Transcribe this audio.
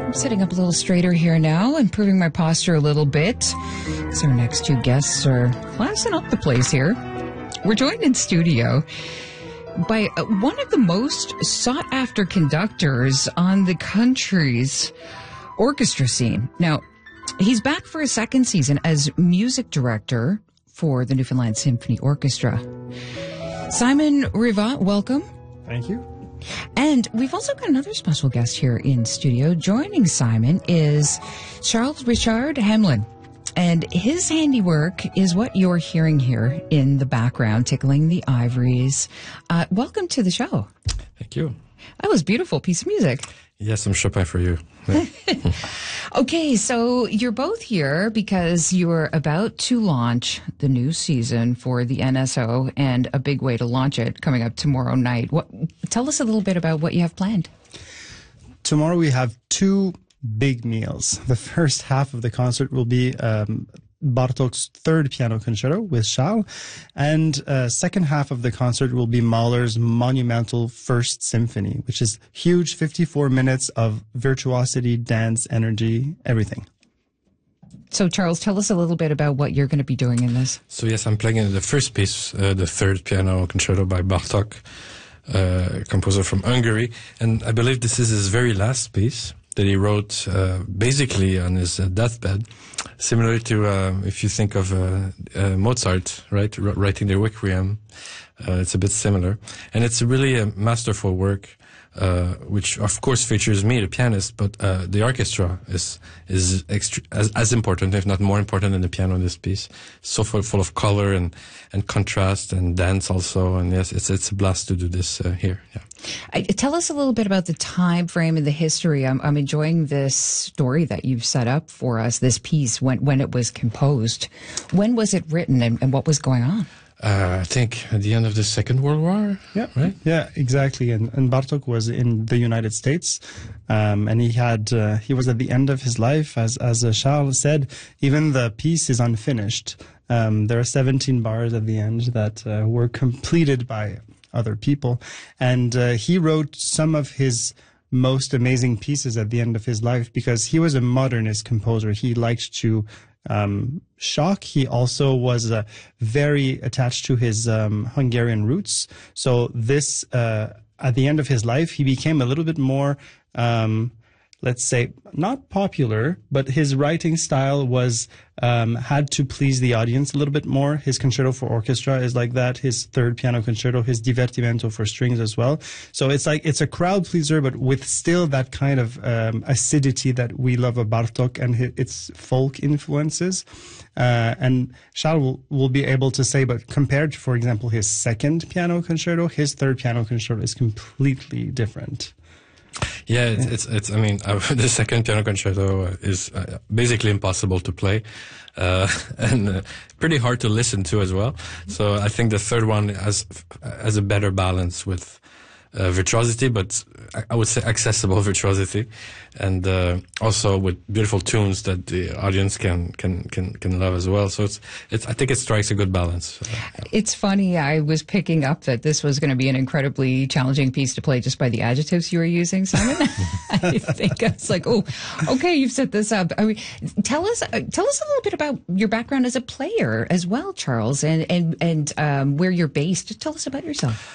I'm sitting up a little straighter here now, improving my posture a little bit. So our next two guests are classing up the place here. We're joined in studio by one of the most sought-after conductors on the country's orchestra scene. Now, he's back for a second season as music director for the Newfoundland Symphony Orchestra. Simon Rivat, welcome. Thank you. And we've also got another special guest here in studio. Joining Simon is Charles Richard Hamelin. And his handiwork is what you're hearing here in the background, tickling the ivories. Welcome to the show. Thank you. That was a beautiful piece of music. Yes, I'm Chopin for you. Yeah. Okay, so you're both here because you're about to launch the new season for the NSO, and a big way to launch it coming up tomorrow night. Tell us a little bit about what you have planned. Tomorrow we have two big meals. The first half of the concert will be Bartók's third piano concerto with Charles, and second half of the concert will be Mahler's monumental First Symphony, which is huge, 54 minutes of virtuosity, dance, energy, everything. So, Charles, tell us a little bit about what you're going to be doing in this. So, yes, I'm playing in the first piece, the third piano concerto by Bartók, composer from Hungary, and I believe this is his very last piece that he wrote basically on his deathbed, similar to if you think of Mozart, right, writing the Requiem. It's a bit similar, and it's really a masterful work, which of course features me, the pianist, but the orchestra is as important, if not more important, than the piano in this piece. So full of color and contrast and dance also, and yes, it's a blast to do this here. Yeah. Tell us a little bit about the time frame and the history. I'm enjoying this story that you've set up for us, this piece, when it was composed. When was it written and what was going on? I think at the end of the Second World War. Yeah, right. Yeah, exactly. And Bartók was in the United States, and he was at the end of his life, as Charles said. Even the piece is unfinished. There are 17 bars at the end that were completed by other people, and he wrote some of his most amazing pieces at the end of his life because he was a modernist composer. He liked to shock. He also was very attached to his Hungarian roots. So this, at the end of his life, he became a little bit more, let's say, not popular, but his writing style was had to please the audience a little bit more. His concerto for orchestra is like that. His third piano concerto, his Divertimento for strings as well. So it's a crowd pleaser, but with still that kind of acidity that we love of Bartók and its folk influences. And Charles will be able to say, but compared to, for example, his second piano concerto, his third piano concerto is completely different. Yeah, it's. I mean, the second piano concerto is basically impossible to play, and pretty hard to listen to as well. So I think the third one has a better balance with virtuosity, but I would say accessible virtuosity, and also with beautiful tunes that the audience can love as well. So I think it strikes a good balance. Yeah. It's funny. I was picking up that this was going to be an incredibly challenging piece to play just by the adjectives you were using, Simon. I think it's like, oh, okay, you've set this up. I mean, tell us a little bit about your background as a player as well, Charles, and where you're based. Tell us about yourself.